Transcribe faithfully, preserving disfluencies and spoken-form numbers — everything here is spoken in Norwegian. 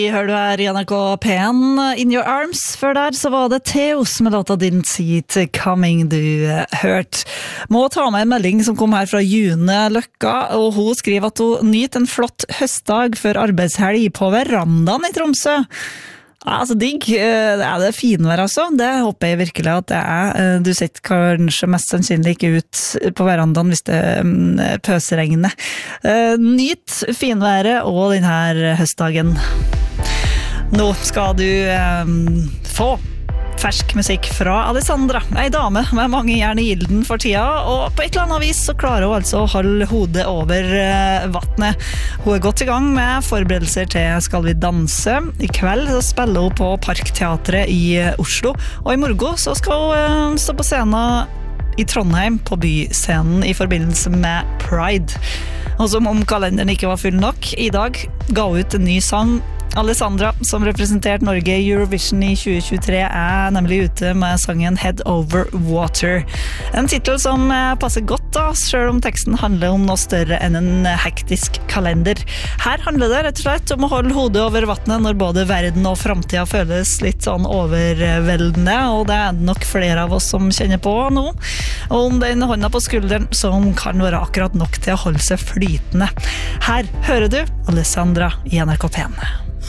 Vi hører du her i N R K P en, In Your Arms. Før der så var det Theos med låta Didn't See It Coming du hørt. Må ta med en melding som kom her fra June Løkka, og hun skriver at hun nyter en flott høstdag før arbeidshelg på verandaen i Tromsø. Ja, altså digg. Det er det finvær altså. Det håper jeg virkelig at det er. Du sitter kanskje mest sannsynlig ikke ut på verandaen hvis det pøsregner. Nyt finværet og denne høstdagen. Nå skal du um, få fersk musikk fra Alessandra, ei dame med mange jern i ilden for tida, og på et eller annet vis så klarer hun altså å holde hodet over uh, vattnet. Hun er godt i gang med forberedelser til Skal vi danse. I kveld så spiller hun på Parkteatret i uh, Oslo, og i morgen så skal hun uh, stå på scenen i Trondheim på Byscenen i forbindelse med Pride. Og som om kalenderen ikke var full nok, i dag ga hun ut en ny sang. Alessandra, som representerte Norge i Eurovision i tjue tjuetre, er nemlig ute med sangen Head Over Water. En titel som passer godt da, selv om teksten handler om noe større enn en hektisk kalender. Her handler det rett og slett om å holde hodet over vattnet når både verden og fremtiden føles litt sånn overveldende, og det er nok flere av oss som kjenner på nå. Og om den hånda på skulderen som kan være akkurat nok til å holde seg flytende. Her hører du Alessandra i N R K P en.